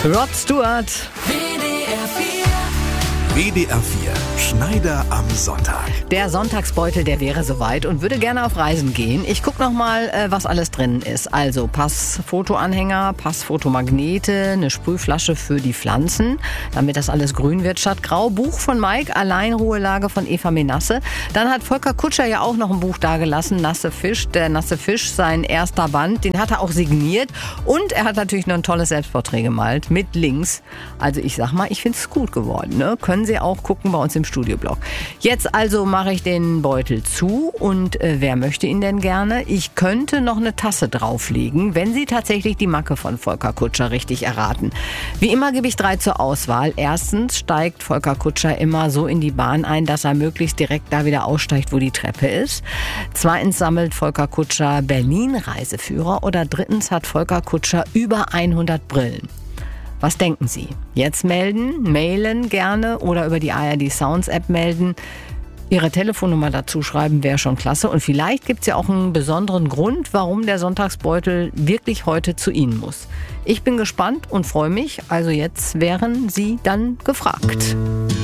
Rod Stewart. WDR 4, Schneider am Sonntag. Der Sonntagsbeutel, der wäre soweit und würde gerne auf Reisen gehen. Ich gucke nochmal, was alles drin ist. Also Passfotoanhänger, Passfotomagnete, eine Sprühflasche für die Pflanzen, damit das alles grün wird statt grau. Buch von Mike, Alleinruhelage von Eva Menasse. Dann hat Volker Kutscher ja auch noch ein Buch dagelassen, Nasse Fisch. Der Nasse Fisch, sein erster Band, den hat er auch signiert. Und er hat natürlich noch ein tolles Selbstporträt gemalt mit Links. Also ich sag mal, ich finde es gut geworden. Ne? Können Sie auch gucken bei uns im Studioblog. Jetzt also mache ich den Beutel zu und wer möchte ihn denn gerne? Ich könnte noch eine Tasse drauflegen, wenn Sie tatsächlich die Macke von Volker Kutscher richtig erraten. Wie immer gebe ich 3 zur Auswahl. Erstens steigt Volker Kutscher immer so in die Bahn ein, dass er möglichst direkt da wieder aussteigt, wo die Treppe ist. Zweitens sammelt Volker Kutscher Berlin-Reiseführer oder drittens hat Volker Kutscher über 100 Brillen. Was denken Sie? Jetzt melden, mailen gerne oder über die ARD Sounds App melden. Ihre Telefonnummer dazu schreiben wäre schon klasse. Und vielleicht gibt es ja auch einen besonderen Grund, warum der Sonntagsbeutel wirklich heute zu Ihnen muss. Ich bin gespannt und freue mich. Also jetzt wären Sie dann gefragt.